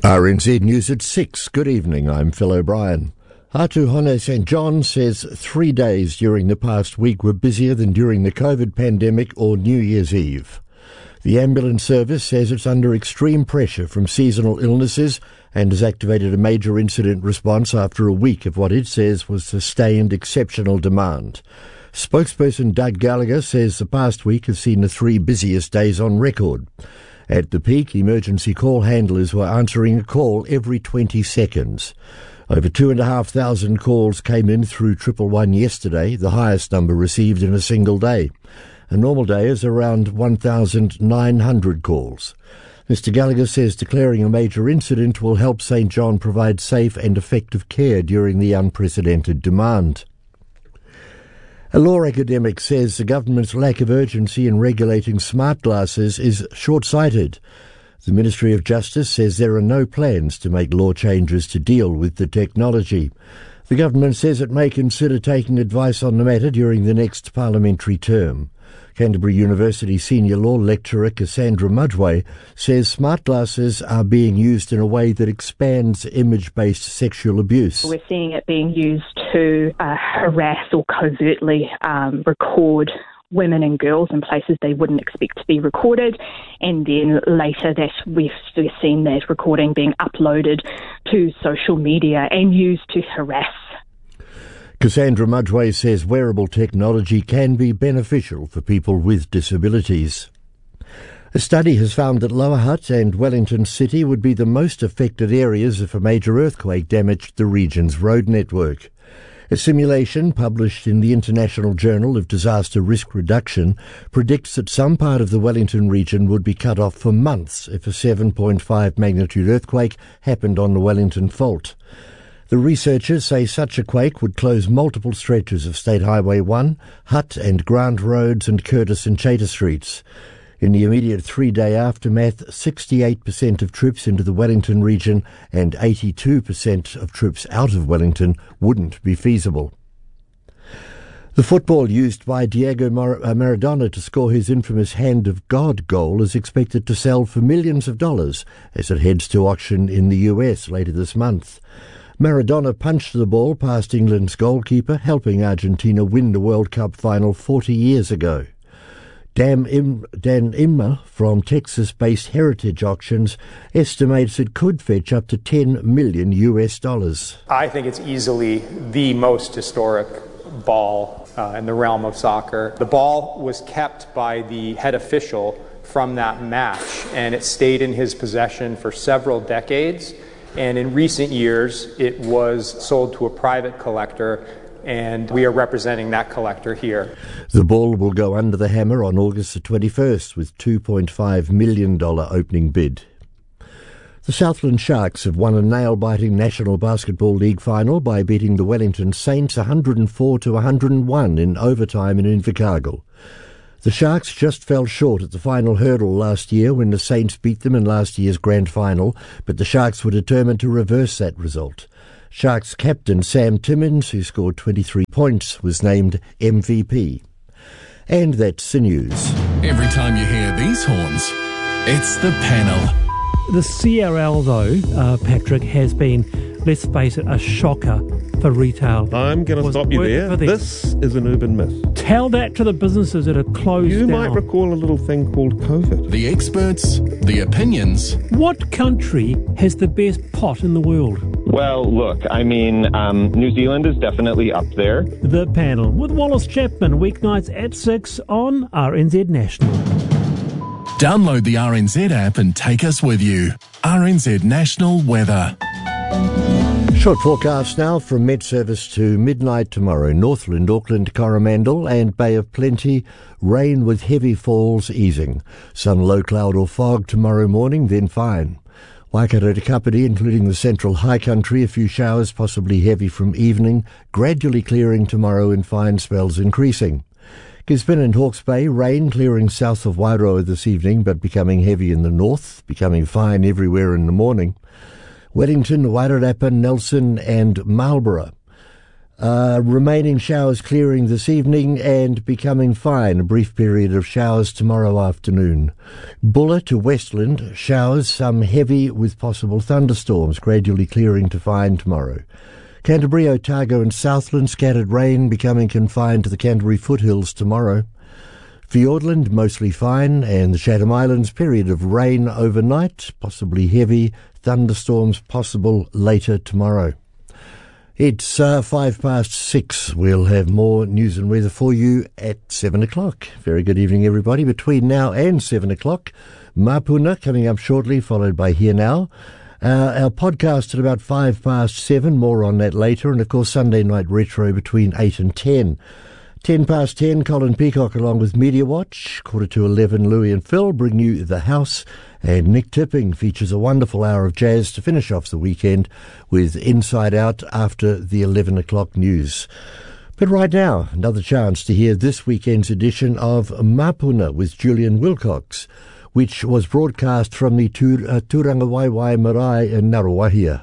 RNZ News at 6. Good evening, I'm Phil O'Brien. Hatu Hone St. John says 3 days during the past week were busier than during the COVID pandemic or New Year's Eve. The ambulance service says it's under extreme pressure from seasonal illnesses and has activated a major incident response after a week of what it says was sustained exceptional demand. Spokesperson Doug Gallagher says the past week has seen the 3 busiest days on record. At the peak, emergency call handlers were answering a call every 20 seconds. Over 2,500 calls came in through 111 yesterday, the highest number received in a single day. A normal day is around 1,900 calls. Mr. Gallagher says declaring a major incident will help St. John provide safe and effective care during the unprecedented demand. A law academic says the government's lack of urgency in regulating smart glasses is short-sighted. The Ministry of Justice says there are no plans to make law changes to deal with the technology. The government says it may consider taking advice on the matter during the next parliamentary term. Canterbury University senior law lecturer Cassandra Mudgway says smart glasses are being used in a way that expands image-based sexual abuse. We're seeing it being used to harass or covertly record women and girls in places they wouldn't expect to be recorded, and then later that we've seen that recording being uploaded to social media and used to harass. Cassandra Mudgway says wearable technology can be beneficial for people with disabilities. A study has found that Lower Hutt and Wellington City would be the most affected areas if a major earthquake damaged the region's road network. A simulation published in the International Journal of Disaster Risk Reduction predicts that some part of the Wellington region would be cut off for months if a 7.5 magnitude earthquake happened on the Wellington Fault. The researchers say such a quake would close multiple stretches of State Highway 1, Hutt and Grant Roads and Curtis and Chater Streets. In the immediate 3-day aftermath, 68% of trips into the Wellington region and 82% of trips out of Wellington wouldn't be feasible. The football used by Diego Maradona to score his infamous Hand of God goal is expected to sell for millions of dollars as it heads to auction in the US later this month. Maradona punched the ball past England's goalkeeper, helping Argentina win the World Cup final 40 years ago. Dan Immer from Texas-based Heritage Auctions estimates it could fetch up to $10 million. I think it's easily the most historic ball in the realm of soccer. The ball was kept by the head official from that match, and it stayed in his possession for several decades. And in recent years, it was sold to a private collector, and we are representing that collector here. The ball will go under the hammer on August the 21st with $2.5 million opening bid. The Southland Sharks have won a nail-biting National Basketball League final by beating the Wellington Saints 104-101 in overtime in Invercargill. The Sharks just fell short at the final hurdle last year when the Saints beat them in last year's grand final, but the Sharks were determined to reverse that result. Sharks captain Sam Timmins, who scored 23 points, was named MVP. And that's the news. Every time you hear these horns, it's the panel. The CRL, though, Patrick, has been, let's face it, a shocker for retail. I'm going to stop you there. This is an urban myth. Tell that to the businesses that are closed down. You might recall a little thing called COVID. The experts, the opinions. What country has the best pot in the world? Well, look, I mean, New Zealand is definitely up there. The panel with Wallace Chapman, weeknights at 6 on RNZ National. Download the RNZ app and take us with you. RNZ National Weather. Short forecast now from Met Service to midnight tomorrow. Northland, Auckland, Coromandel and Bay of Plenty. Rain with heavy falls easing. Some low cloud or fog tomorrow morning, then fine. Waikato to Kapiti, including the central high country, a few showers, possibly heavy from evening. Gradually clearing tomorrow and fine spells increasing. Gisborne and Hawke's Bay, rain clearing south of Wairoa this evening, but becoming heavy in the north, becoming fine everywhere in the morning. Wellington, Wairarapa, Nelson and Marlborough. Remaining showers clearing this evening and becoming fine. A brief period of showers tomorrow afternoon. Bulla to Westland, showers, some heavy with possible thunderstorms, gradually clearing to fine tomorrow. Canterbury, Otago and Southland, scattered rain becoming confined to the Canterbury foothills tomorrow. Fiordland, mostly fine, and the Chatham Islands, period of rain overnight, possibly heavy, thunderstorms possible later tomorrow. It's 6:05. We'll have more news and weather for you at 7 o'clock. Very good evening, everybody. Between now and 7 o'clock, Mapuna coming up shortly, followed by Here Now. Our podcast at about 7:05, more on that later, and of course Sunday Night Retro between 8 and 10. 10:10, Colin Peacock along with Media Watch. 11:15, Louis and Phil bring you The House, and Nick Tipping features a wonderful hour of jazz to finish off the weekend with Inside Out after the 11 o'clock news. But right now, another chance to hear this weekend's edition of Mapuna with Julian Wilcox, which was broadcast from the Turangawaiwai Marae in Ngaruawahia.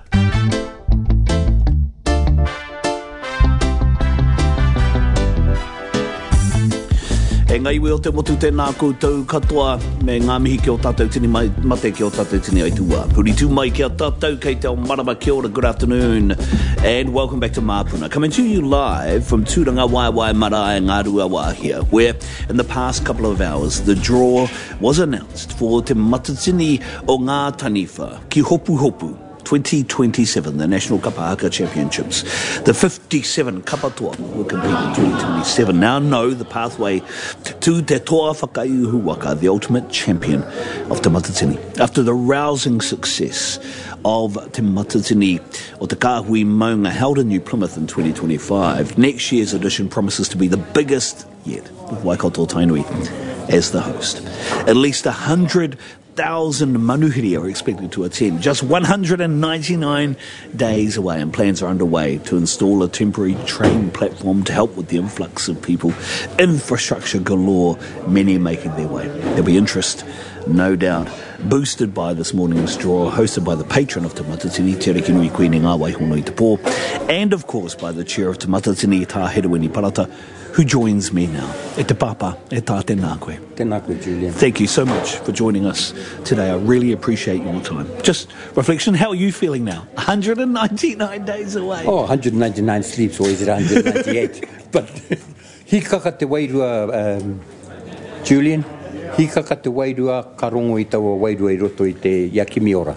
E ngai weo te motu tēnā koutou katoa me ngā mihi ki o tātou tini mate ki o tātou tini aitua. Puri tū mai ki a tātou kei te o marama kia ora, good afternoon and welcome back to Mapuna. Coming to you live from Turangawaiwai Marae Ngaruawahia, where in the past couple of hours the draw was announced for te matatini o ngā taniwha ki Hopu Hopu 2027, the National Kapahaka Championships. The 57 kapatoa will compete in 2027. Now know the pathway to Te Toa Whakaiuhu Waka, the ultimate champion of Te Matatini. After the rousing success of Te Matatini o Te Kāhui Maunga held in New Plymouth in 2025, next year's edition promises to be the biggest yet, with Waikato Tainui as the host. At least 100,000 manuhiri are expected to attend, just 199 days away, and plans are underway to install a temporary train platform to help with the influx of people. Infrastructure galore, many making their way. There'll be interest, no doubt, boosted by this morning's draw, hosted by the patron of Te Matatini, Te Rekinui Koe Ngā Waihonoi Te Pō, and of course by the chair of Te Matatini, Tā Herewini Parata, who joins me now. E te papa, e tā tēnā koe. Tēnā koe, Julian. Thank you so much for joining us today. I really appreciate your time. Just reflection, how are you feeling now? 199 days away. Oh, 199 sleeps, or is it 198? But hikaka te wairua, Julian, hikaka te wairua, ka rongo I taua wairua I roto I te Iakimi ora.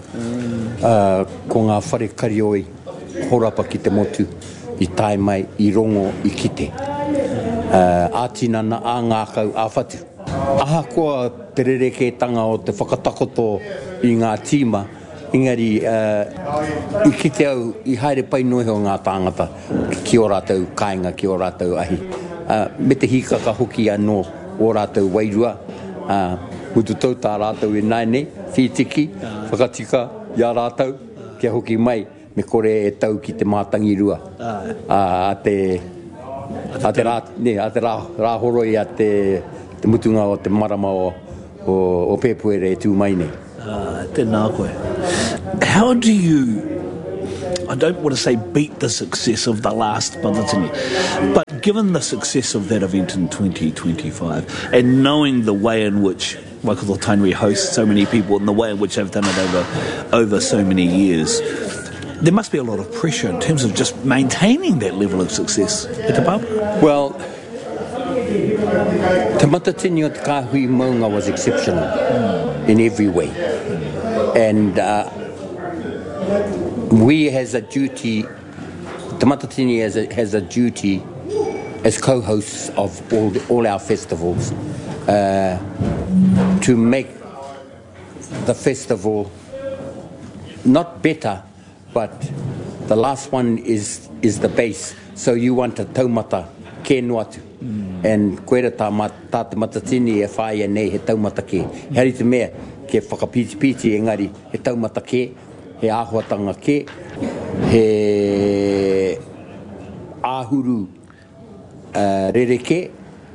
Ko ngā whare karioi, horapa ki te motu, I tae mai, I rongo, I kite. Ātinana a ngā kau āwhatu. Aha koa te rereketanga o te whakatakoto I ngā tīma, ingari I kite au I haere pai noe o ngā tāngata ki o rātou kāinga, ki o rātou ahi. Me te hikaka hoki anō o rātou wairua, mutu tau tā rātou E naine, whitiki, whakatika, ia rātou, kia hoki mai, me kore e tau ki te mātangi rua. A te rāhoroi a te mutunga o te marama o Pēpuere e tū mai nei. Tēnā koe. How do you, I don't want to say beat the success of the last Matatini, but given the success of that event in 2025 and knowing the way in which Waikato Tainui hosts so many people and the way in which they've done it over so many years, there must be a lot of pressure in terms of just maintaining that level of success at the pub. Well, Te Matatini o Te Kāhui Maunga was exceptional in every way. And we has a duty, Te Matatini has a duty as co-hosts of all our festivals to make the festival not better, but the last one is the base. So you want a taumata ke noatu. And koera tā te Matatini e whaia nei he taumata ke. Heri te mea ke whakapiti engari he taumata ke, he āhuatanga ke, he āhuru rereke,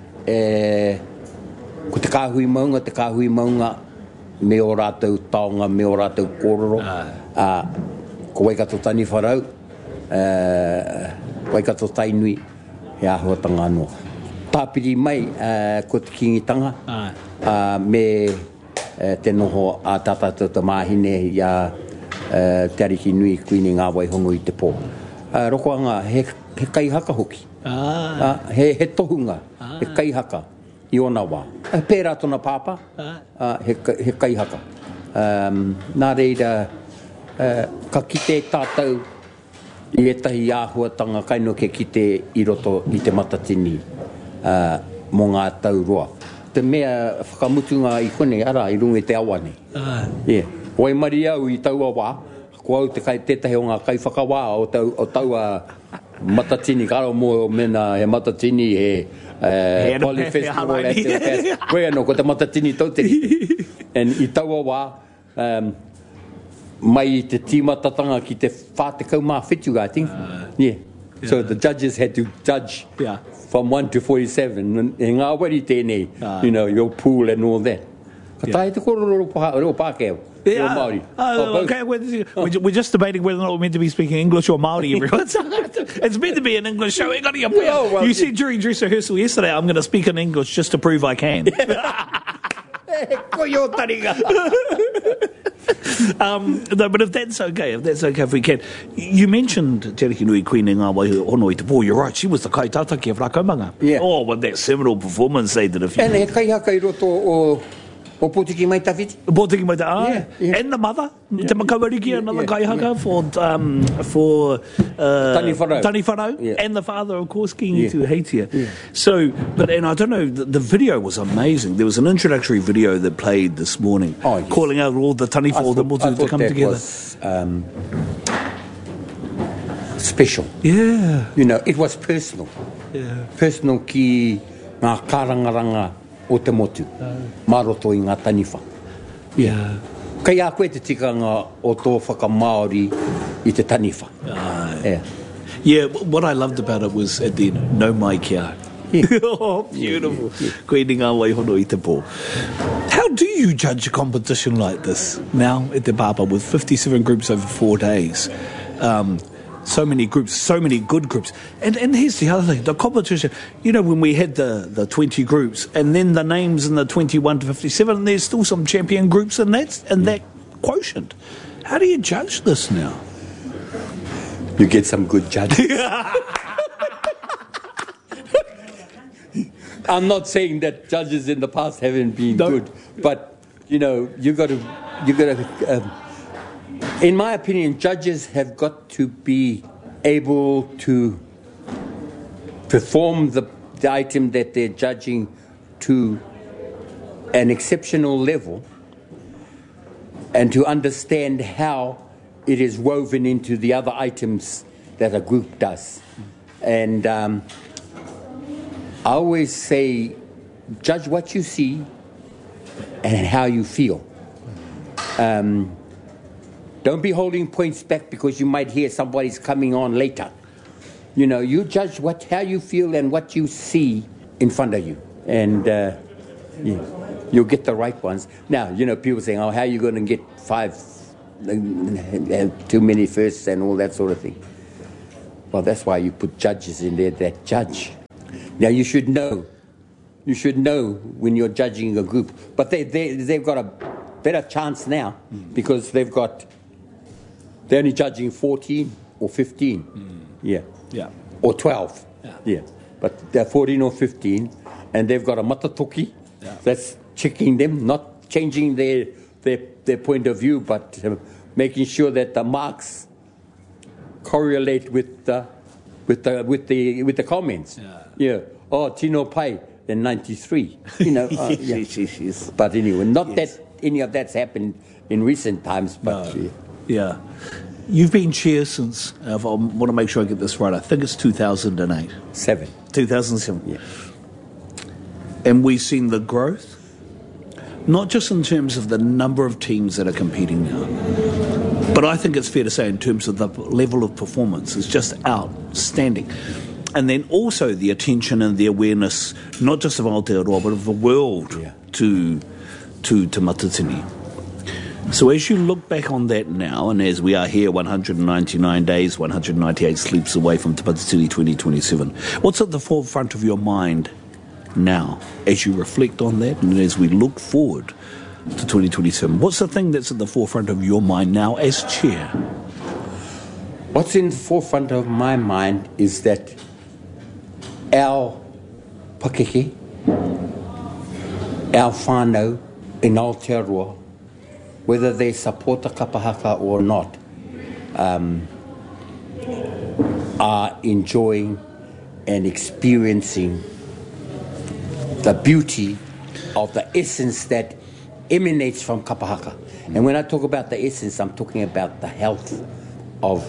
ko te Kāhui Maunga, me o rātou taonga, me o rātou kōrero, ko Waikato Tani Wharau, Waikato Tainui, he āhuatanga anō. Tāpiri mai, ko te kingitanga, me te noho a tātātou ta māhine ia te ariki nui kuini ngā waihongo I te pō. Rokoanga, he kaihaka hoki. He tohunga, he kaihaka I ona wā. Pērā tona pāpa, he kaihaka. Nā reira, ka kite tātou I etahi āhuatanga kaino ke kite I roto I te matatini mō ngā tauroa. Te mea whakamutunga I kone ara I runga te awane. Wai mari au I taua wā, ko au te tētahi o ngā kai whakawā o taua matatini, karo mō mena he matatini he Poly Festival at the fest. Koe anō, ko te matatini tauteri. And I taua wā, mai te tīmatatanga ki te whātekau mā whitu, I think. So the judges had to judge from 1 to 47. E ngā wari tēnei, your pool and all that. Ka tae te kororo Pākehā. Māori. Okay, we're just debating whether or not we're meant to be speaking English or Māori, everyone. It's meant to be an English show. You said during dress rehearsal yesterday, I'm going to speak in English just to prove I can. No, but if that's okay, if we can. You mentioned Te Ariki Nui Kuini Ngā Waihongo I te Pō. You're right, she was the kaitataki of Rakaumanga. Oh, with that seminal performance they did a few. And he kaihaka I roto o Pōtiki mai Tawhiti. Pōtiki mai Tawhiti, and the mother, Te Makawariki, another kaihaka for Tani Whanau, and the father, of course, Kingi Heitia. So, and I don't know, the video was amazing. There was an introductory video that played this morning, calling out all the Tani Whanau, the motu to come together. Was, special. It was personal. Personal ki ngā kārangaranga o te motu, maroto I ngā taniwha. Kai a koe te tikanga o tō whakamāori I te taniwha. What I loved about it was at the end, no mai kia. Oh, beautiful. Kuini ngā waihongo I te pō. How do you judge a competition like this now at Te Papa with 57 groups over 4 days? So many groups, so many good groups. And here's the other thing, the competition, when we had the 20 groups and then the names in the 21 to 57, and there's still some champion groups in that quotient. How do you judge this now? You get some good judges. I'm not saying that judges in the past haven't been good, but, you got to in my opinion, judges have got to be able to perform the item that they're judging to an exceptional level and to understand how it is woven into the other items that a group does. And I always say, judge what you see and how you feel. Don't be holding points back because you might hear somebody's coming on later. You judge how you feel and what you see in front of you. And you'll get the right ones. Now, people saying, how are you going to get 5, too many firsts and all that sort of thing. Well, that's why you put judges in there that judge. Now, you should know when you're judging a group. But they've got a better chance now because they're only judging 14 or 15. Or 12. But they're 14 or 15, and they've got a matatoki that's checking them, not changing their point of view, but making sure that the marks correlate with the comments. Oh, Tino Pai in 93. But anyway, not that any of that's happened in recent times, but You've been chair since, I want to make sure I get this right, I think it's 2008. 2007. And we've seen the growth, not just in terms of the number of teams that are competing now, but I think it's fair to say in terms of the level of performance, it's just outstanding. And then also the attention and the awareness, not just of Aotearoa, but of the world to Matatini. So as you look back on that now, and as we are here 199 days, 198 sleeps away from Te Patatini 2027, what's at the forefront of your mind now as you reflect on that and as we look forward to 2027? What's the thing that's at the forefront of your mind now as chair? What's in the forefront of my mind is that our pakeke, our whānau in Aotearoa, whether they support the kapahaka or not, are enjoying and experiencing the beauty of the essence that emanates from kapahaka. And when I talk about the essence, I'm talking about the health of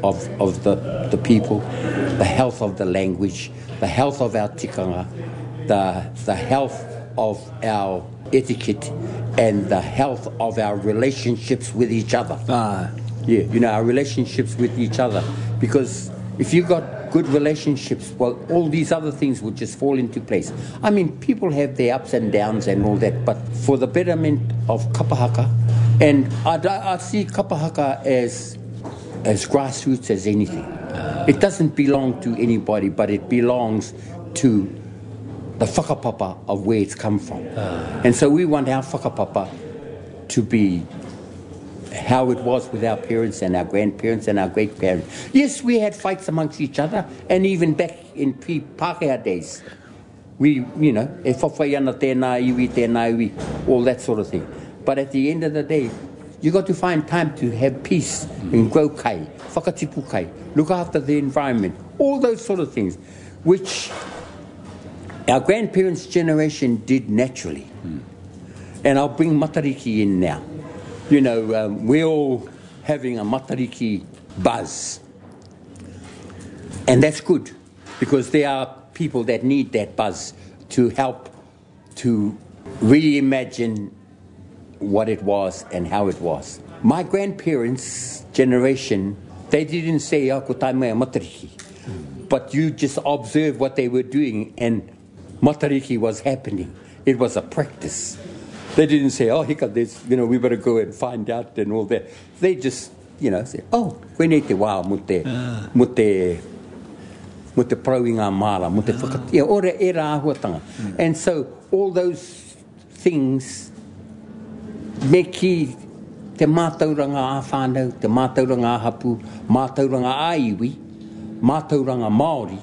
the people, the health of the language, the health of our tikanga, the health of our etiquette, and the health of our relationships with each other. Our relationships with each other. Because if you've got good relationships, well, all these other things will just fall into place. I mean, people have their ups and downs and all that, but for the betterment of kapahaka, and I see kapahaka as grassroots as anything. It doesn't belong to anybody, but it belongs to the whakapapa of where it's come from. And so we want our whakapapa to be how it was with our parents and our grandparents and our great-parents. Yes, we had fights amongst each other, and even back in pre-Pākehā days, we, e whawhai ana tēnā iwi, all that sort of thing. But at the end of the day, you got to find time to have peace and grow kai, whakatipu kai, look after the environment, all those sort of things, which our grandparents' generation did naturally. And I'll bring matariki in now. We're all having a matariki buzz. And that's good, because there are people that need that buzz to help to reimagine what it was and how it was. My grandparents' generation, they didn't say, ko tai mai matariki. But you just observe what they were doing, and matariki was happening. It was a practice. They didn't say, hika, we better go and find out and all that. They just, say, koenei te wā mo te parau i ngā mara, mo te whakatia, ore e rā ahuatanga. And so all those things, me ki te mātauranga a whānau, te mātauranga a hapu, mātauranga a iwi, mātauranga Māori,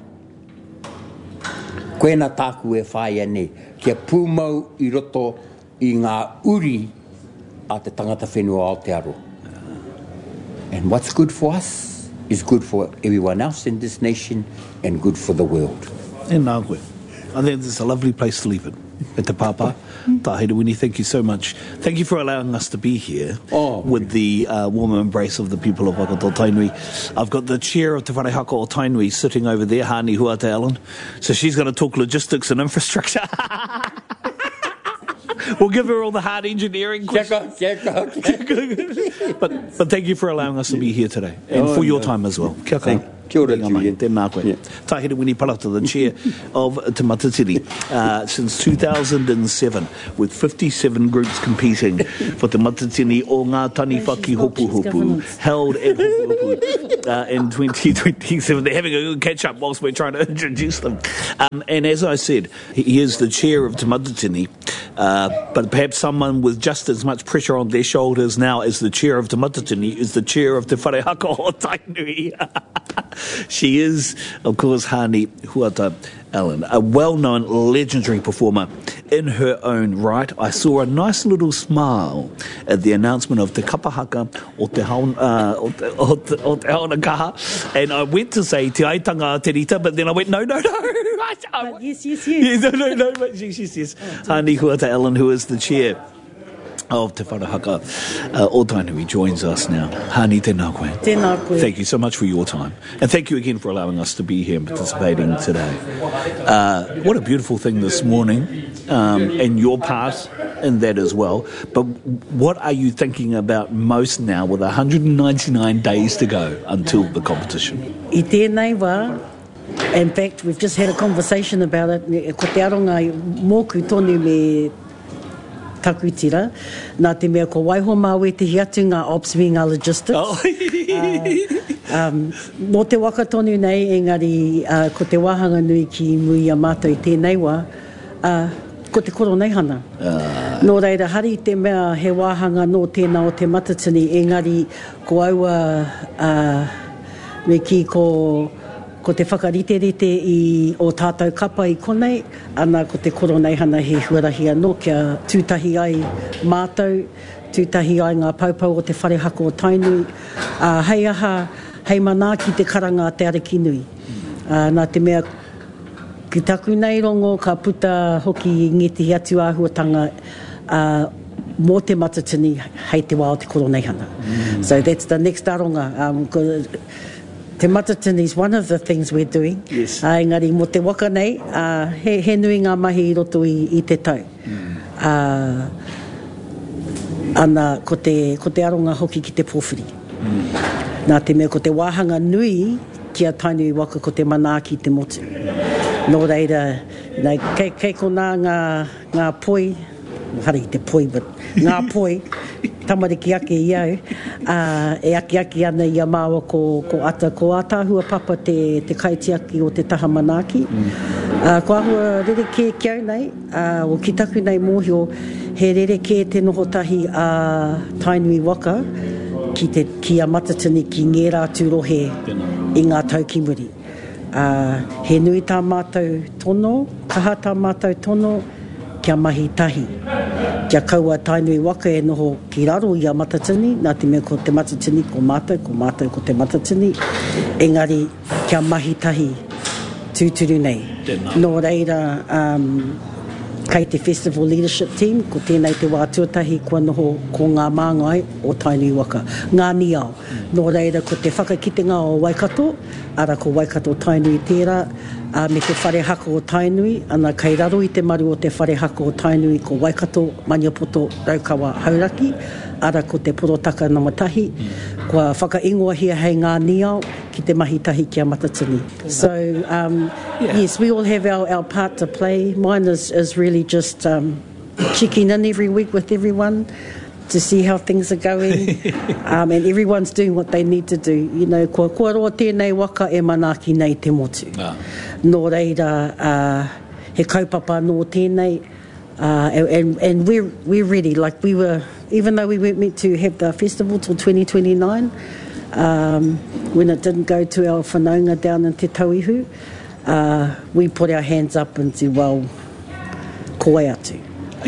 koena tāku e whai ane, kia pūmau I roto I ngā uri a te tangata whenua Aotearoa. And what's good for us is good for everyone else in this nation and good for the world. And nā koe. I think it's a lovely place to leave it. At Te Pāpā. Tahirewini, thank you so much. Thank you for allowing us to be here with the warm embrace of the people of Wakato Tainui. I've got the chair of Te Wharehako o Tainui sitting over there, Hani Huata Allen. So she's going to talk logistics and infrastructure. We'll give her all the hard engineering questions. But thank you for allowing us to be here today and for your time as well. Kia kaha. Kia ora to you. Tēnā koe. Tahirewini Parata, the chair of Te Matatini since 2007, with 57 groups competing for Te Matatini o ngā tani whaki hopu hopu, held at Hopu Hopu in 2027. They're having a good catch-up whilst we're trying to introduce them. And as I said, he is the chair of Te Matatini, but perhaps someone with just as much pressure on their shoulders now as the chair of Te Matatini is the chair of Te Wharehako o Tainui. She is, of course, Hani Huata Allen, a well-known legendary performer in her own right. I saw a nice little smile at the announcement of Te Kapahaka o Te Haunakaha, and I went to say Te Aitanga Te Rita, but then I went, no. Yes. No, but yes. Hani Huata Allen, who is the chair of Te Wharehaka o Tainui, joins us now. Hani, tēnā koe. Tēnā koe. Thank you so much for your time. And thank you again for allowing us to be here and participating today. What a beautiful thing this morning, and your part in that as well. But what are you thinking about most now with 199 days to go until the competition? I tēnei wā, in fact, we've just had a conversation about it. Ko te aronga mōku tonu me takutira. Nā te mea ko waiho mawe te hiatu ngā ops me ngā logistics. No te waka tonu nei, engari, ko te wahanga nui ki mui a mātou i tēnei wā, ko te koro nei hana. Nō reira, hari te mea he wāhanga no tēnā o te matatini, engari ko aua me ki ko te whakarite-rite o tātou kapa i konei, ana ko te koro nei hana he huarahi anō kia tūtahi ai mātou, tūtahi ai ngā paupau o te wharehako o Tainui. Hei aha, hei mana ki te karanga te ariki nui. Nā te mea, ki taku nei rongo ka puta hoki i ngeti atu āhuatanga mō te matatini hei te wā o te koro nei hana. So that's the next aronga. Te matatini is one of the things we're doing. Yes. Engari, mō te waka nei, he nui ngā mahi i roto i te tau. Ana, ko te aronga hoki ki te pōwhiri. Nā te mea, ko te wāhanga nui kia Tainui waka ko te mana ki te motu. Nō reira, kei ko nā ngā poi, hari te poi, but ngā poi, tamariki ake i au, e aki ana i a māua ko ātāhua papa te kaitiaki o te taha manaki. Ko ahua rereke kiau nei, o ki taku nei mōhio, he rereke te noho tahi a Tainui waka, ki a matatini ki ngē rātu rohe i ngā taukimuri. He nui tā mātou tono, kaha tā mātou tono, kia mahi tahi. Kia kaua Tainui waka e noho ki raro i a matatini, nā te mea ko te matatini ko mātou ko te matatini. Engari, kia mahi tahi tūturu nei. Nō reira, kei te Festival Leadership Team, ko tēnei te wā tuatahi kua noho ko ngā māngai o Tainui waka. Ngā niao. Nō reira, ko te whakakitenga o Waikato, ara ko Waikato Tainui tērā, me te wharehako o Tainui, ana kei raro i te maru o te wharehako o Tainui ko Waikato, Maniapoto, Raukawa, Hauraki, ara ko te porotaka namatahi, kua whakaingoa hia hei ngā niao ki te mahitahi kia matatini. So, yes, we all have our part to play. Mine is really just checking in every week with everyone to see how things are going, and everyone's doing what they need to do. You know, kua roa tēnei waka e manaki nei te motu. Nō reira, he kaupapa nō tēnei, and we're ready. Like we were, even though we weren't meant to have the festival till 2029, when it didn't go to our whanaunga down in Te Tauihu, we put our hands up and said, well, koe atu.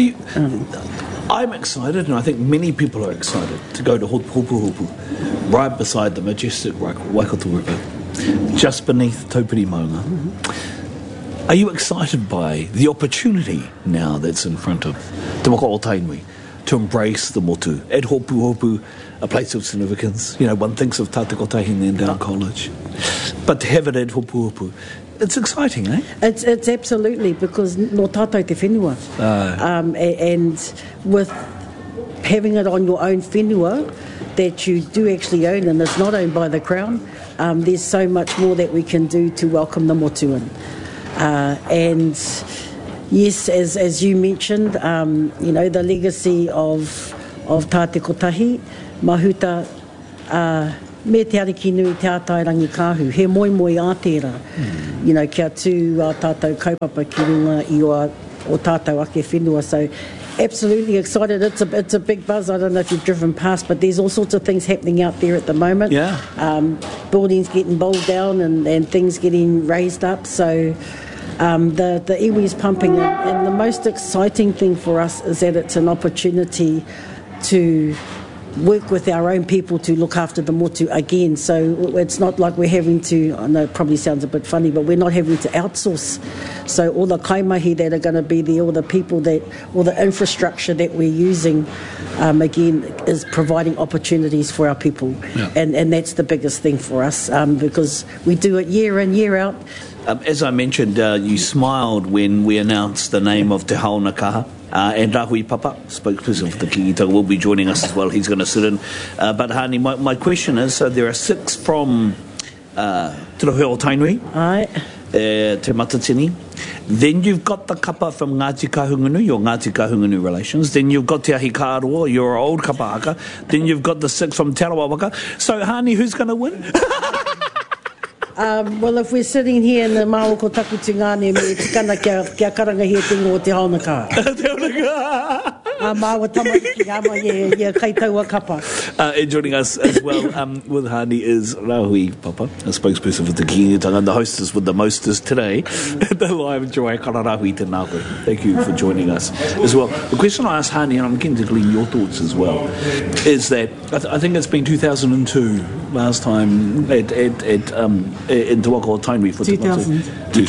I'm excited, and I think many people are excited to go to Hopuhopu, right beside the majestic Waikato River, just beneath Taupiri Maunga. Are you excited by the opportunity now that's in front of Te Waka o Tainui to embrace the motu at Hopuhopu, a place of significance? You know, one thinks of Tātekotahi and then down college, but to have it at Hopuhopu, it's exciting, eh? It's absolutely, because no tātou te whenua. And with having it on your own whenua that you do actually own, and it's not owned by the Crown, there's so much more that we can do to welcome the motu in. And yes, as you mentioned, you know, the legacy of Tātekotahi, Mahuta, me te ariki nui te ātairangi kāhu, he moi ātera, you know, kia tū tātou kaupapa ki runga i o tātou ake whenua. So absolutely excited. It's a big buzz. I don't know if you've driven past, but there's all sorts of things happening out there at the moment. Yeah. Buildings getting bowled down and things getting raised up. So the iwi is pumping, and the most exciting thing for us is that it's an opportunity to work with our own people to look after the motu again. So it's not like we're having to, I know it probably sounds a bit funny, but we're not having to outsource. So all the kaimahi that are going to be there, all the people all the infrastructure that we're using, again, is providing opportunities for our people. Yeah. And that's the biggest thing for us, because we do it year in, year out. As I mentioned, you smiled when we announced the name of Te Hauna Kaha. And Rahui Papa, spokesperson for the Kingitanga, will be joining us as well. He's going to sit in. But Hani, my question is, there are 6 from Te Rohe o Tainui. Aye. Te Matatini. Then you've got the kapa from Ngāti Kahungunu, your Ngāti Kahungunu relations. Then you've got Te Ahi Kāroa, your old kapa haka. Then you've got the 6 from Te Rawawaka. So, Hani, who's going to win? Well, if we're sitting here in the Māoko Taku Tingane, me tikana kia karanga here tingo o te haunaka. Te haunaka. Māua tamariki ama kai taua kapa. And joining us as well with Hani is Rauhui Papa, a spokesperson for Te Kingitanga, and the hostess with the mostest today at the live Joy Kararahui Te Nākoe. Thank you for joining us as well. The question I asked Hani, and I'm keen to glean your thoughts as well, is that I think it's been 2002 last time in Te Waka o Tainui for 2000,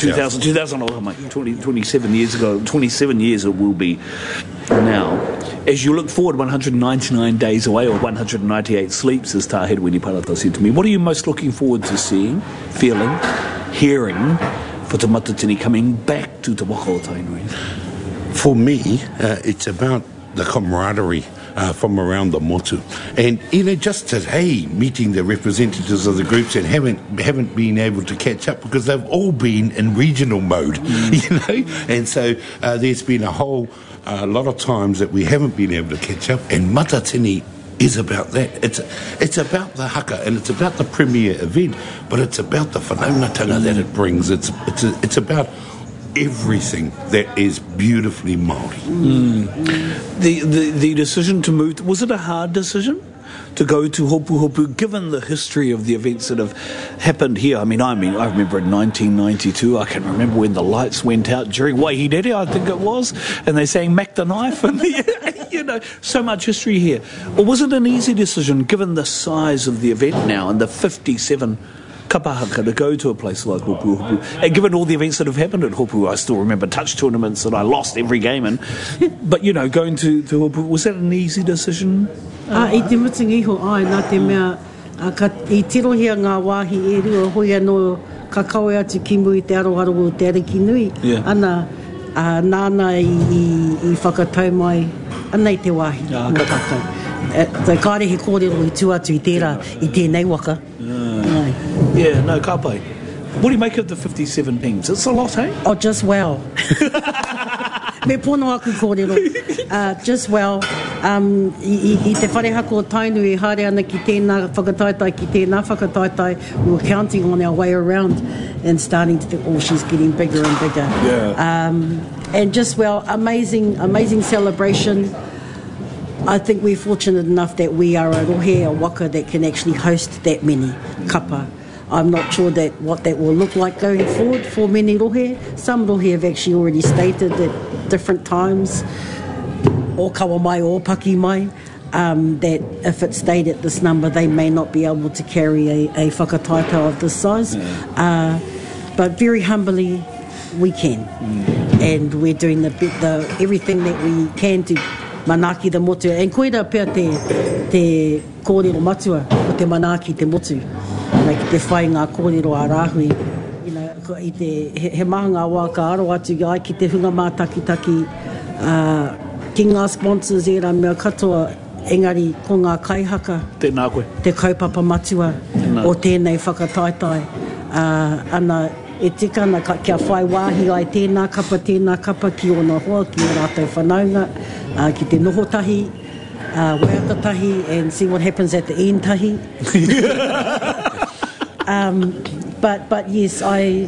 27 years ago, 27 years it will be now. As you look forward 199 days away, or 198 sleeps, as Tahedwini Parata said to me, what are you most looking forward to seeing, feeling, hearing for Te Matatini coming back to Te Waka o Tainui? For me, it's about the camaraderie from around the motu. And, just today, meeting the representatives of the groups that haven't been able to catch up because they've all been in regional mode, And so there's been a whole lot of times that we haven't been able to catch up, and Matatini is about that. It's about the haka, and it's about the premier event, but it's about the whanaungatanga that it brings. It's about everything that is beautifully Māori. The decision to move, was it a hard decision to go to Hopu Hopu, given the history of the events that have happened here? I remember in 1992, I can remember when the lights went out during Waihinere, I think it was, and they sang Mac the Knife, and so much history here. Or was it an easy decision, given the size of the event now and the 57 kapahaka to go to a place like Hopu Hopu, and given all the events that have happened at Hopu, I still remember touch tournaments that I lost every game in, but going to Hopu, was that an easy decision? I te mutingi iho ai nā te mea I tirohia ngā wāhi e rua hoi anō ka kawe atu ki mui te aroaro o te ariki nui ana nāna I whakatau mai ana I te wāhi mō tātou. Tai kāre he kōrero I tū atu I tērā I tēnei waka. Yeah, no, ka pai. What do you make of the 57 pings? It's a lot, eh? Oh, just well. Me pono aku kōrero. Just well. I te wharehako o Tainui, haere ana ki tēnā whakataitai, ki tēnā whakataitai, we were counting on our way around and starting to think, oh, she's getting bigger and bigger. Yeah. And just well, amazing celebration. I think we're fortunate enough that we are a rohe, a waka that can actually host that many kapa. I'm not sure what that will look like going forward for many rohe. Some rohe have actually already stated at different times, or kawa mai or paki mai, that if it stayed at this number, they may not be able to carry a whakataitau of this size. But very humbly, we can. And we're doing everything that we can to manaki the motu. And koera pia te kōrero matua o te manaki te motu. Like te whai ngā kōrero a rāhui. He maha ngā wā ka aro atu ai ki te hunga mātakitaki ki ngā sponsors e rā mea katoa, engari ko ngā kaihaka, tēnā koe, te kaupapa matua o tēnei whakataitai. Ana e tikana kia whai wāhi ai tēnā kapa ki ona hoa, ki o rātou whanaunga, ki te noho tahi, waiata tahi, and see what happens at the end tahi. But yes,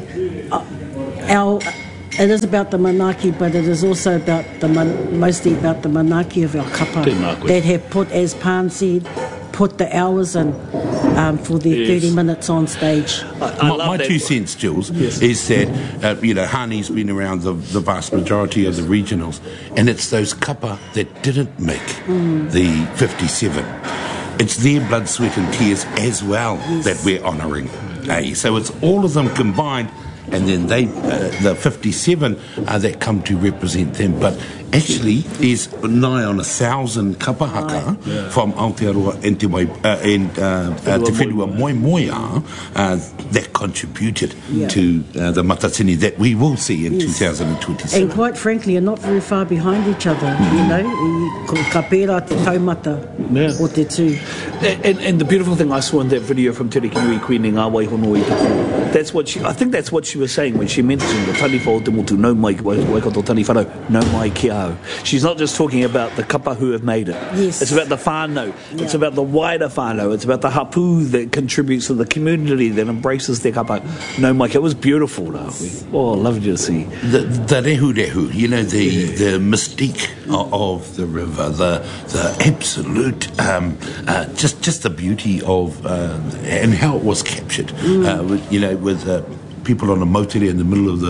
it is about the manaki, but it is also about mostly about the manaki of our kapa that have put, as Pan said, put the hours in for their 30 minutes on stage. My 2 cents, Jules, is that Hani's been around the vast majority of the regionals, and it's those kapa that didn't make the 57. It's their blood, sweat and tears as well that we're honouring. So it's all of them combined, and then the 57 that come to represent them. But actually, there's nigh on 1,000 kapahaka from Aotearoa and Te Whenua Moemoeā that contributed to the Matatini that we will see in 2027. And quite frankly, are not very far behind each other, ka pērā te taumata o te tū. And the beautiful thing I saw in that video from Te Rekinui Queen Ngā Waihono I Tuku, I think that's what she was saying when she mentioned the tani whao te motu, no mai, waikato tani whanau, no mai ki ao. She's not just talking about the kapa who have made it. Yes. It's about the whānau. Yeah. It's about the wider whānau. It's about the hapu that contributes to the community that embraces their kapa. No mai, it was beautiful, though. Oh, lovely to see. The rehu, you know, the mystique of the river, the absolute, just the beauty of, and how it was captured, with people on a motere in the middle of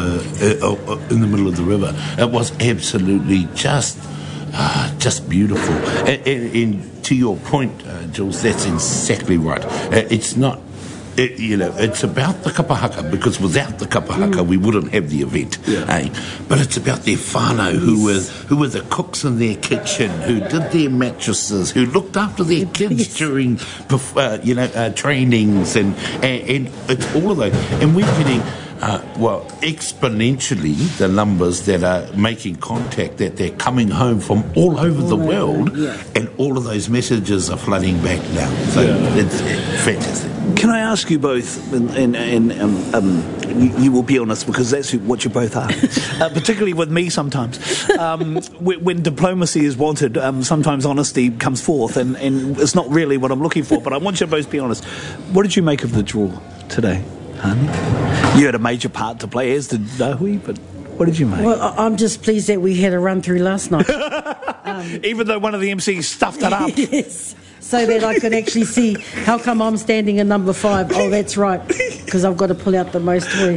the river. It was absolutely just beautiful. And to your point, Jules, that's exactly right. It's not. It's about the kapahaka, because without the kapahaka we wouldn't have the event. But it's about their whānau who were the cooks in their kitchen, who did their mattresses, who looked after their kids during trainings, and it's all of those. And we're getting exponentially the numbers that are making contact, that they're coming home from all over the world, and all of those messages are flooding back now. So it's fantastic. Can I ask you both, and you will be honest, because that's what you both are, particularly with me sometimes. When diplomacy is wanted, sometimes honesty comes forth, and it's not really what I'm looking for, but I want you to both be honest. What did you make of the draw today, Hani? You had a major part to play, as did Dahui, but what did you make? Well, I'm just pleased that we had a run through last night. Even though one of the MCs stuffed it up. Yes. So that I could actually see how come I'm standing in number 5. Oh, that's right, because I've got to pull out the most toy.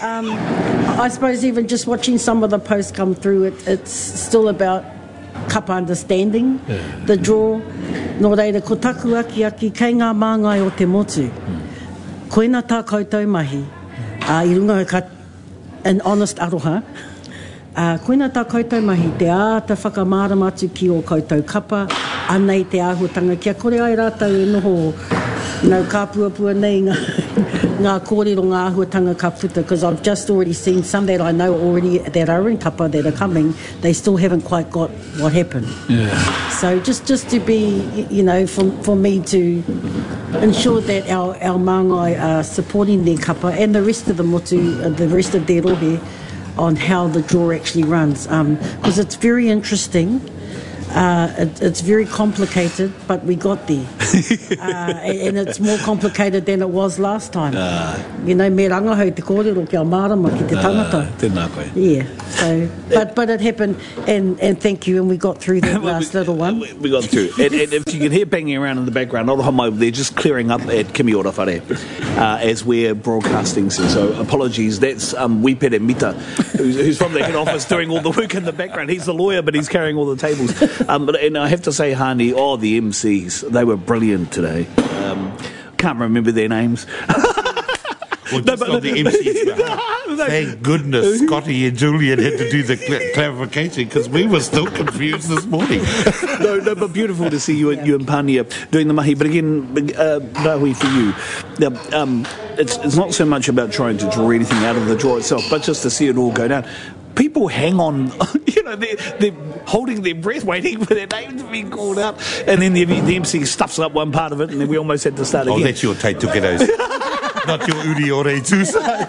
I suppose even just watching some of the posts come through, it's still about kapa understanding the draw. Nō reira, ko taku aki kei ngā māngai o te motu. Koina tā koutou mahi, I runga ka an honest aroha. Koina tā koutou mahi, te āta whakamārama atu ki o koutou kapa, anei te āhuatanga, kia kore ai rātou e noho nau ka puapua nei ngā kōrero ngā āhuatanga ka puta, because I've just already seen some that I know already that are in kapa that are coming, they still haven't quite got what happened. So just to be, for me to ensure that our māngai are supporting their kapa and the rest of the motu, the rest of their rohe, on how the draw actually runs, because it's very interesting. It's very complicated, but we got there. And it's more complicated than it was last time. Me rangahau te kōrero kia mārama ki te tangata. Tēnā koe. Yeah, so, but it happened, and thank you, and we got through that last little one. We got through. And if you can hear banging around in the background, they're just clearing up at Kimi Ora Whare as we're broadcasting. So apologies, that's Wipere Mita, who's from the head office doing all the work in the background. He's the lawyer, but he's carrying all the tables. And I have to say, Hani, the MCs, they were brilliant today. Can't remember their names. Well, just on the MCs, thank goodness Scotty and Julian had to do the clarification, because we were still confused this morning. No, but beautiful to see you and Pania doing the mahi. But again, Rahui, for you, it's not so much about trying to draw anything out of the draw itself, but just to see it all go down. People hang on, they're holding their breath, waiting for their name to be called out, and then the MC stuffs up one part of it, and then we almost had to start again. Oh, that's your Te Tukeros. Not your Uri Ore Tūsai.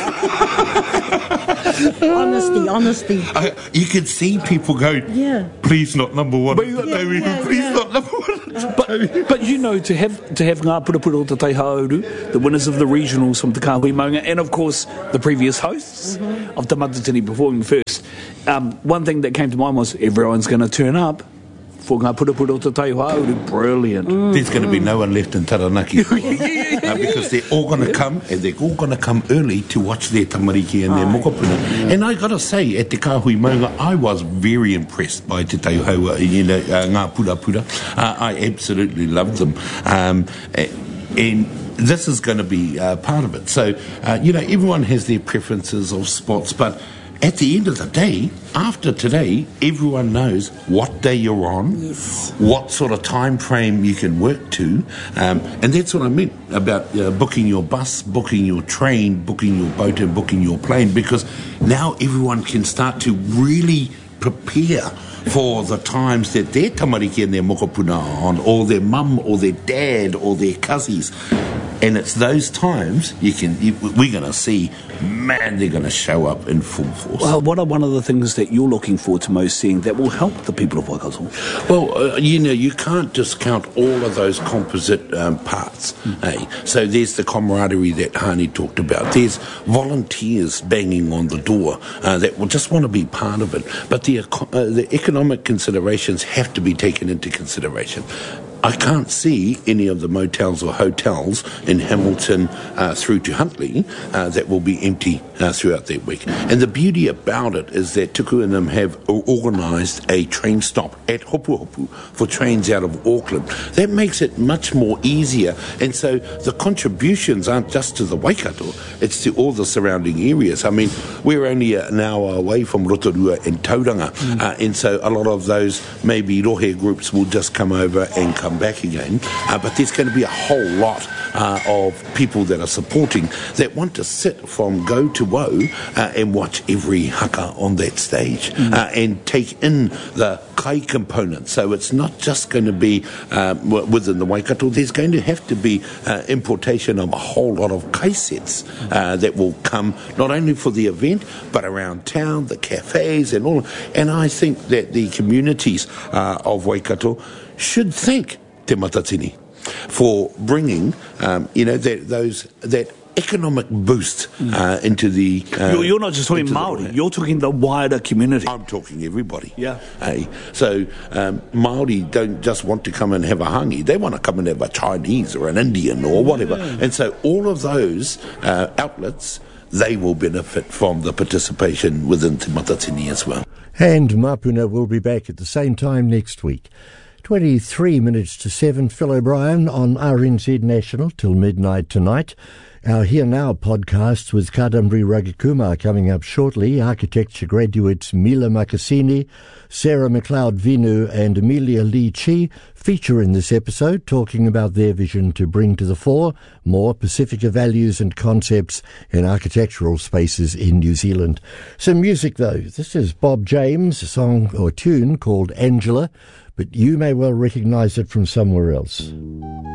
Honesty. You can see people go, please not number one. Please not number one. But to have ngā purapura o te Taihauru, the winners of the regionals from Te Kāhui Maunga, and of course the previous hosts of Te Matatini performing first, one thing that came to mind was everyone's going to turn up for ngā purapura o te Taihauru. Brilliant. There's going to be no one left in Taranaki. Because they're all going to come, and they're all going to come early to watch their tamariki and their mokopuna. And I got to say, at Te Kāhui Maunga, I was very impressed by Te Tauhaua, ngā purapura. I absolutely loved them. And this is going to be part of it. So, everyone has their preferences of spots, but at the end of the day, after today, everyone knows what day you're on, what sort of time frame you can work to, and that's what I meant about booking your bus, booking your train, booking your boat, and booking your plane, because now everyone can start to really prepare for the times that their tamariki and their mokopuna are on, or their mum, or their dad, or their cousins. And it's those times we're going to see, man, they're going to show up in full force. Well, what are one of the things that you're looking forward to most seeing that will help the people of Waikato? Well, you can't discount all of those composite parts. So there's the camaraderie that Hani talked about. There's volunteers banging on the door that will just want to be part of it. But the economic considerations have to be taken into consideration. I can't see any of the motels or hotels in Hamilton through to Huntly that will be empty throughout that week. And the beauty about it is that Tuku and them have organised a train stop at Hopu Hopu for trains out of Auckland. That makes it much more easier. And so the contributions aren't just to the Waikato, it's to all the surrounding areas. I mean, we're only an hour away from Rotorua and Tauranga, and so a lot of those maybe rohe groups will just come over and come back again. But there's going to be a whole lot of people that are supporting that want to sit from go to woe and watch every haka on that stage and take in the kai component. So it's not just going to be within the Waikato. There's going to have to be importation of a whole lot of kai sets that will come not only for the event but around town, the cafes and all. And I think that the communities of Waikato should thank Te Matatini for bringing, that economic boost into the... you're not just talking Māori, you're talking the wider community. I'm talking everybody. Yeah. So Māori don't just want to come and have a hangi, they want to come and have a Chinese or an Indian or whatever. Yeah. And so all of those outlets, they will benefit from the participation within Te Matatini as well. And Mapuna will be back at the same time next week. 23 minutes to 7, Phil O'Brien on RNZ National till midnight tonight. Our Here Now podcast with Kadambri Ragakumar coming up shortly. Architecture graduates Mila Makasini, Sarah McLeod-Vinu and Amelia Lee Chi feature in this episode, talking about their vision to bring to the fore more Pacifica values and concepts in architectural spaces in New Zealand. Some music though. This is Bob James, a song or tune called Angela, but you may well recognise it from somewhere else.